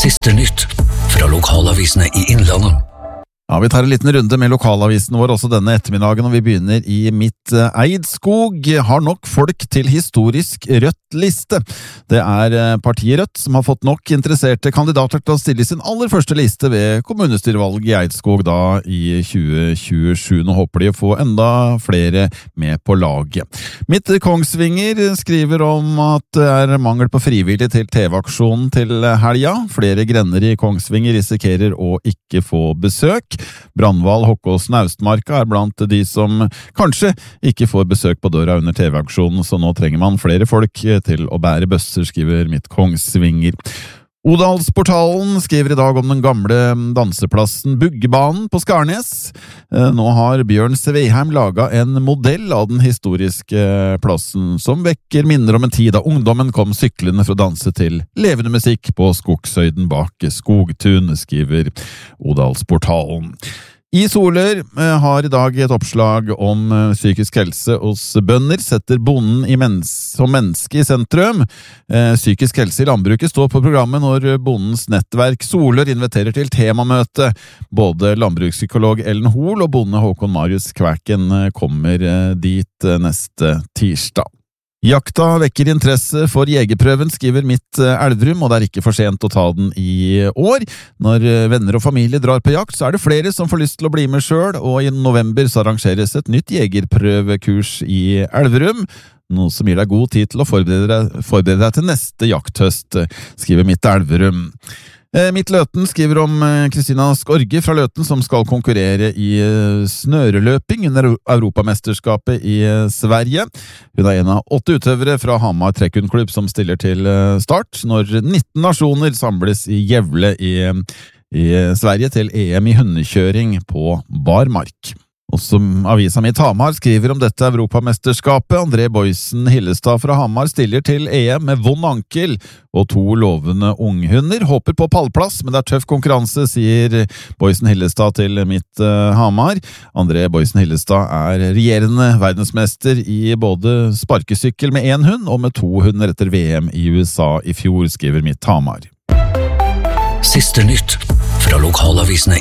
Siste nytt fra lokalavisene i Innlandet. Ja, vi tar en liten runde med lokalavisen vår også denne ettermiddagen, og vi begynner i Mitt Eidskog. Har nok folk til historisk rødt liste. Det partiet Rødt som har fått nok interesserte kandidater til å stille sin aller første liste ved kommunestyrevalget i Eidskog da i 2027. Nå håper de å få enda flere med på laget. Mitt Kongsvinger skriver om at det mangel på frivillig til TV-aksjonen til helga. Flere grender i Kongsvinger risikerer å ikke få besøk. Brandval, Hokkåsen, Austmarka blant de som kanskje ikke får besøk på døra under TV-aksjonen, så nå trenger man flere folk til å bære bøsser, skriver Mitt Kongsvinger. Odalsportalen skriver i dag om den gamle danseplassen Buggebanen på Skarnes. Nå har Bjørn Sveheim laget en modell av den historiske plassen, som vekker minner om en tid da ungdommen kom syklende for å danse til levende musikk på Skogshøyden bak Skogtun, skriver Odalsportalen. I Solør har i dag et oppslag om psykisk helse hos bønder, setter bonden som menneske i sentrum. Psykisk helse i landbruket står på programmet når bondens nettverk Solør inviterer til temamøte. Både landbrukspsykolog Ellen Hoel og bonde Håkon Marius Kvæken kommer dit neste tirsdag. Jakta vekker interesse for jegerprøven, skriver Mitt Elverum, og det ikke for sent å ta den i år. Når venner og familie drar på jakt, så det flere som får lyst til å bli med selv, og i november så arrangeres et nytt jegerprøvekurs i Elverum, noe som gir deg god tid til å forberede deg til neste jakthøst, skriver Mitt Elverum. Mitt Løten skriver om Kristina Skorge fra Løten som skal konkurrere i snøreløping under Europamesterskapet i Sverige. Hun en av 8 utøvere fra Hamar Trekkhundklubb som stiller til start når 19 nasjoner samles i Gjevle i Sverige til EM i hundekjøring på barmark. Også avisa Mitt Hamar skriver om dette Europamesterskapet. André Boysen Hillestad fra Hamar stiller til EM med vond ankel og 2 lovende unghunder. Håper på pallplass, men det tøff konkurranse, sier Boysen Hillestad til Mitt Hamar. André Boysen Hillestad regjerende verdensmester i både sparkesykkel med 1 hund og med 2 hunder etter VM i USA i fjor, skriver Mitt Hamar. Siste nytt fra lokalavisene